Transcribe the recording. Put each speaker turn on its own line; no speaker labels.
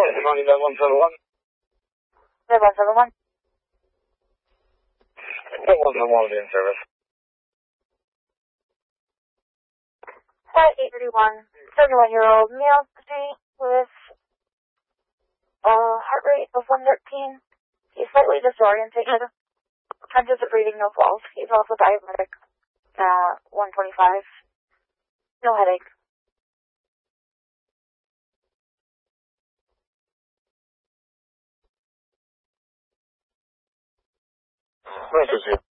Money 171.
171.
171 in service.
At 831, 71-year-old male street with a heart rate of 113. He's slightly disorientated. Tentative breathing, no pulse. He's also diabetic. 125. No headache.
Nice to see you.